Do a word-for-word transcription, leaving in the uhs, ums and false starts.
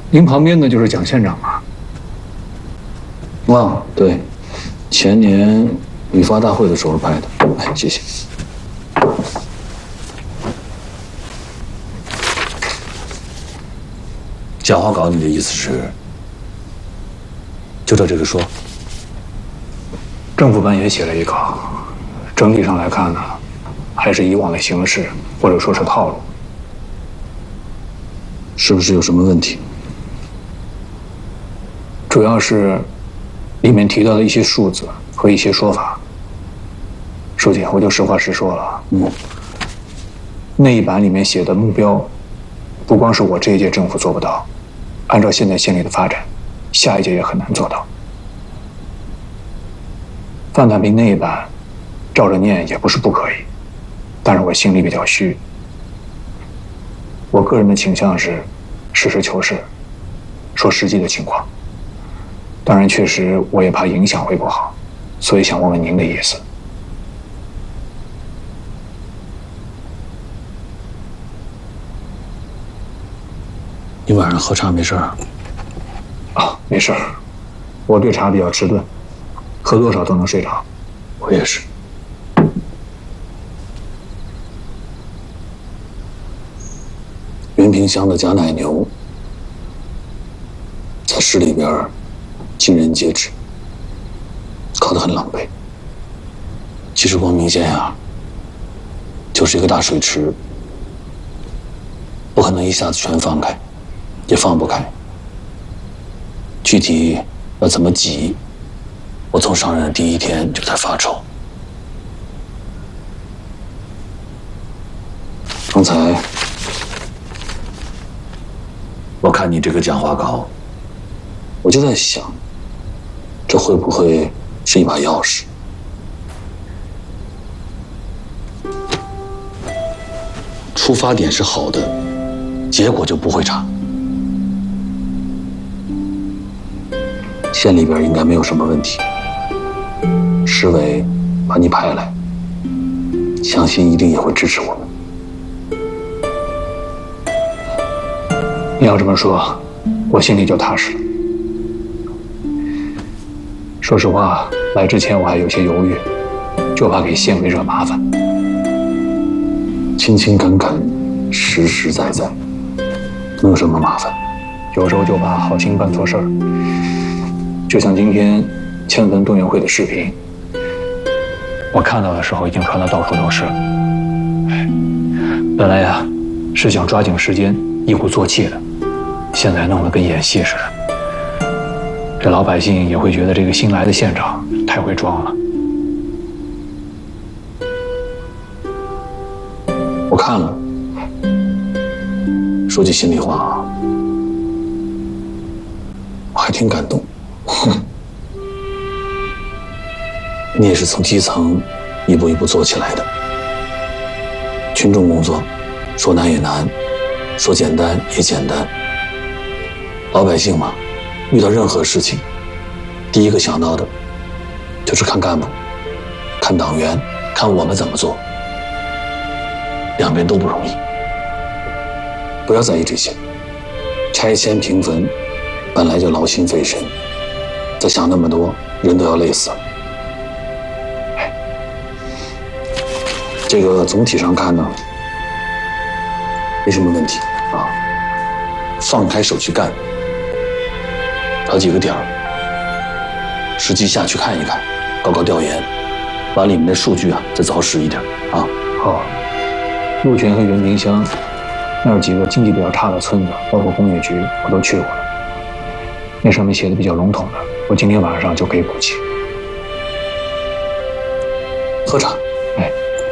您旁边的就是蒋县长啊。 啊，对，前年羽发大会的时候拍的。哎，谢谢。讲话稿，你的意思是，就照这个说？ 政府办也写了一稿，整体上来看呢，还是以往的形式，或者说是套路。 是不是有什么问题？ 主要是里面提到的一些数字和一些说法。书记，我就实话实说了， 嗯， 那一版里面写的目标，不光是我这一届政府做不到，按照现在县里的发展，下一届也很难做到。范坦平那一版，照着念也不是不可以，但是我心里比较虚。我个人的倾向是实事求是，说实际的情况。当然，确实我也怕影响会不好，所以想问问您的意思。 你晚上喝茶没事儿？ 啊，没事儿，我对茶比较迟钝，喝多少都能睡着。 我也是。云萍乡的假奶牛，在市里边尽人皆知，搞得很狼狈。其实光明县呀，就是一个大水池，不可能一下子全放开，也放不开。具体要怎么挤，我从上任的第一天就在发愁。刚才我看你这个讲话稿，我就在想，这会不会是一把钥匙？出发点是好的，结果就不会差。县里边应该没有什么问题，市委把你派来，相信一定也会支持我们。 你要这么说，我心里就踏实了。说实话，来之前我还有些犹豫，就怕给县委惹麻烦。 勤勤恳恳，实实在在，能有什么麻烦？ 有时候就怕好心办错事儿。就像今天迁坟动员会的视频，我看到的时候已经传得到处都是了。本来呀，是想抓紧时间一鼓作气的，现在弄得跟演戏似的。这老百姓也会觉得这个新来的县长太会装了。 我看了，说句心里话啊，我还挺感动。你也是从基层一步一步做起来的。群众工作，说难也难，说简单也简单。老百姓嘛，遇到任何事情，第一个想到的就是看干部、看党员、看我们怎么做。两边都不容易，不要在意这些。拆迁平坟本来就劳心费神，再想那么多，人都要累死了。这个总体上看呢，没什么问题啊。放开手去干，找几个点儿，实际下去看一看，搞搞调研，把里面的数据啊再凿实一点啊。 好。鹿泉和原平乡那有几个经济比较差的村子，包括工业局，我都去过了。那上面写的比较笼统的，我今天晚上就可以补齐。 喝茶。